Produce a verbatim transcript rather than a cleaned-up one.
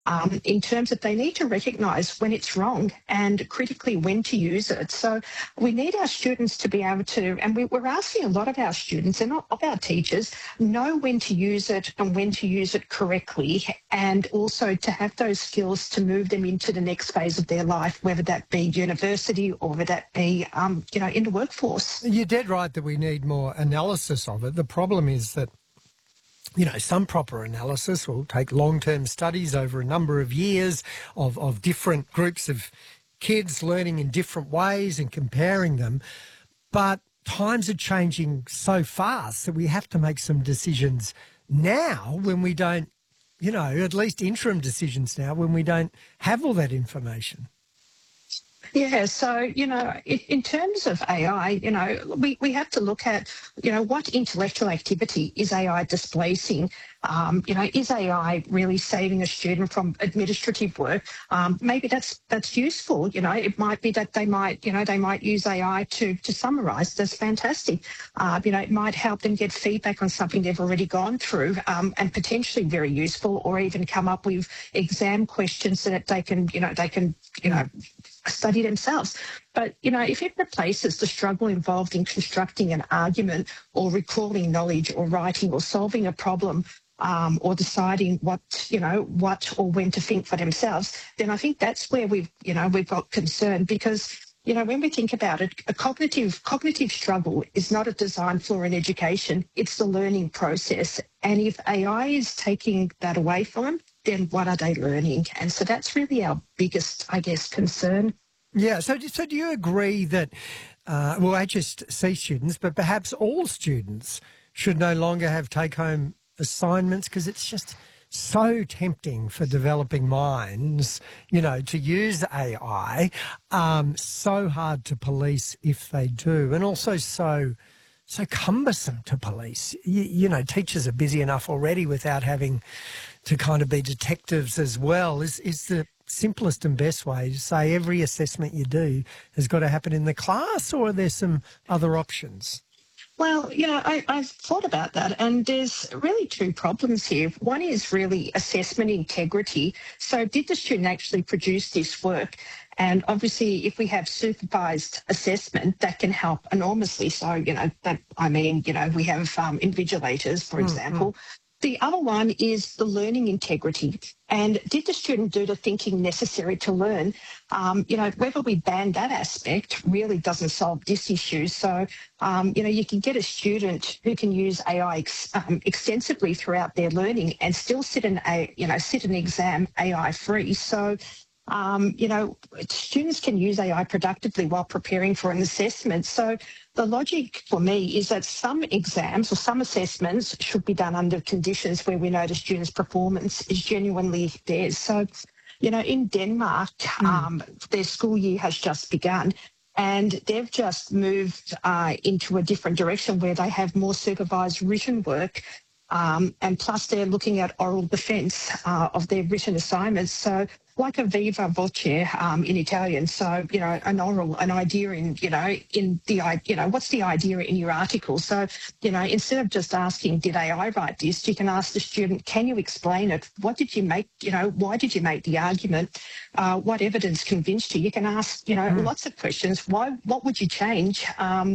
Um, in terms that they need to recognise when it's wrong and critically when to use it. So we need our students to be able to, and we, we're asking a lot of our students and not of our teachers, know when to use it and when to use it correctly, and also to have those skills to move them into the next phase of their life, whether that be university or whether that be, um, you know, in the workforce. You're dead right that we need more analysis of it. The problem is that, you know, some proper analysis will take long-term studies over a number of years of, of different groups of kids learning in different ways and comparing them. But times are changing so fast that we have to make some decisions now when we don't, you know, at least interim decisions now when we don't have all that information. Yeah, so, you know, in, in terms of A I, you know, we, we have to look at, you know, what intellectual activity is A I displacing? Um, you know, is A I really saving a student from administrative work? Um, maybe that's that's useful. You know, it might be that they might, you know, they might use A I to to summarise. That's fantastic. Uh, you know, it might help them get feedback on something they've already gone through, um, and potentially very useful, or even come up with exam questions so that they can, you know, they can, you know, study themselves. But, you know, if it replaces the struggle involved in constructing an argument or recalling knowledge or writing or solving a problem, um, or deciding what, you know, what or when to think for themselves, then I think that's where we've, you know, we've got concern because, you know, when we think about it, a cognitive cognitive struggle is not a design flaw in education. It's the learning process. And if A I is taking that away from them, then what are they learning? And so that's really our biggest, I guess, concern. Yeah, so, so do you agree that, uh, well, H S C students, but perhaps all students should no longer have take-home assignments because it's just so tempting for developing minds, you know, to use A I, um, so hard to police if they do, and also so so cumbersome to police. You, you know, teachers are busy enough already without having to kind of be detectives as well. Is is the simplest and best way to say every assessment you do has got to happen in the class, or are there some other options? Well, you know, I, I've thought about that, and there's really two problems here. One is really assessment integrity. So did the student actually produce this work? And obviously, if we have supervised assessment, that can help enormously. So, you know, that I mean, you know, we have um, invigilators, for example. Mm-hmm. The other one is the learning integrity. And did the student do the thinking necessary to learn? Um, you know, whether we ban that aspect really doesn't solve this issue. So, um, you know, you can get a student who can use A I ex um, extensively throughout their learning and still sit an, a, you know, sit an exam A I free. So, Um, you know, students can use A I productively while preparing for an assessment. So the logic for me is that some exams or some assessments should be done under conditions where we know the student's performance is genuinely theirs. So, you know, in Denmark, mm. um, their school year has just begun. And they've just moved uh, into a different direction where they have more supervised written work. Um, and plus they're looking at oral defence uh, of their written assignments. So like a viva voce um, in Italian. So, you know, an oral, an idea in, you know, in the, you know, what's the idea in your article? So, you know, instead of just asking, did A I write this? You can ask the student, can you explain it? What did you make, you know, why did you make the argument? Uh, what evidence convinced you? You can ask, you know, mm. lots of questions. Why, what would you change? Um,